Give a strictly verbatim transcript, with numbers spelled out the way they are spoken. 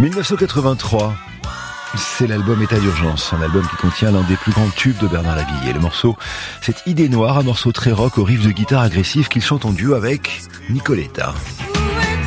dix-neuf cent quatre-vingt-trois, c'est l'album État d'urgence, un album qui contient l'un des plus grands tubes de Bernard Lavilliers. Le morceau, c'est Idée Noire, un morceau très rock au riff de guitare agressif qu'il chante en duo avec Nicoletta.